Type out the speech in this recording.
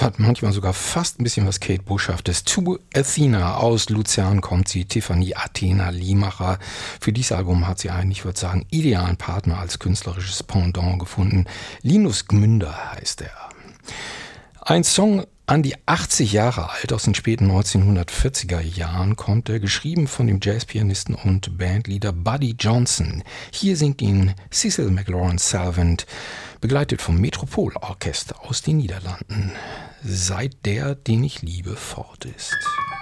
hat manchmal sogar fast ein bisschen was Kate Bushhaftes. To Athena, aus Luzern kommt sie, Tiffany Athena Liemacher. Für dieses Album hat sie einen, ich würde sagen, idealen Partner als künstlerisches Pendant gefunden. Linus Gmünder heißt er. Ein Song an die 80 Jahre alt, aus den späten 1940er Jahren kommt er, geschrieben von dem Jazzpianisten und Bandleader Buddy Johnson. Hier singt ihn Cecil McLaurin Salvant, begleitet vom Metropolorchester aus den Niederlanden. Seit der, den ich liebe, fort ist.